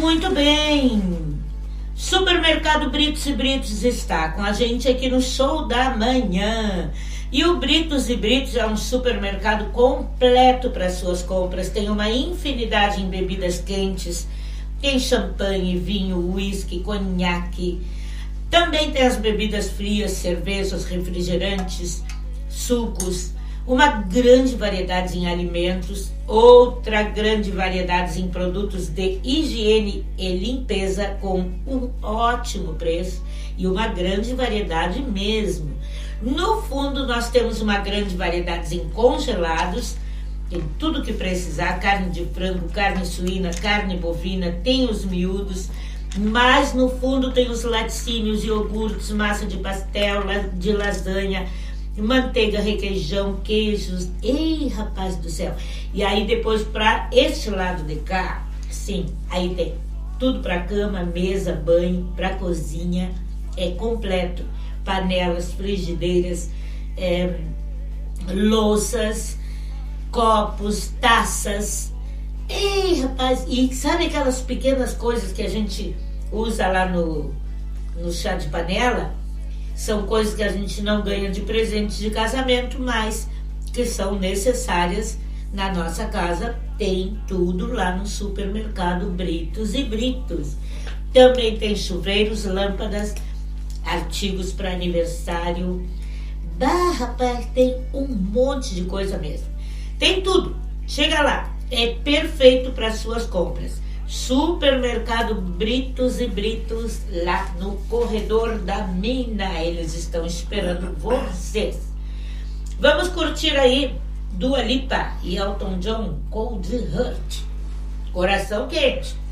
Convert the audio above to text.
muito bem! Supermercado Britos e Britos está com a gente aqui no Show da Manhã. E o Britos e Britos é um supermercado completo para suas compras. Tem uma infinidade em bebidas quentes. Tem champanhe, vinho, uísque, conhaque. Também tem as bebidas frias, cervejas, refrigerantes, sucos. Uma grande variedade em alimentos, outra grande variedade em produtos de higiene e limpeza com um ótimo preço e uma grande variedade mesmo. No fundo, nós temos uma grande variedade em congelados, tem tudo que precisar, carne de frango, carne suína, carne bovina, tem os miúdos, mas no fundo tem os laticínios, iogurtes, massa de pastel, de lasanha, manteiga, requeijão, queijos. Ei, rapaz do céu! E aí depois para este lado de cá, sim, aí tem tudo para cama, mesa, banho, para cozinha, é completo. Panelas, frigideiras, louças, copos, taças. Ei, rapaz! E sabe aquelas pequenas coisas que a gente usa lá no chá de panela? São coisas que a gente não ganha de presente de casamento, mas que são necessárias na nossa casa. Tem tudo lá no supermercado Britos e Britos. Também tem chuveiros, lâmpadas, artigos para aniversário. Rapaz, tem um monte de coisa mesmo. Tem tudo. Chega lá. É perfeito para suas compras. Supermercado Britos e Britos, lá no corredor da Mina. Eles estão esperando vocês. Vamos curtir aí Dua Lipa e Elton John, Cold Heart. Coração quente.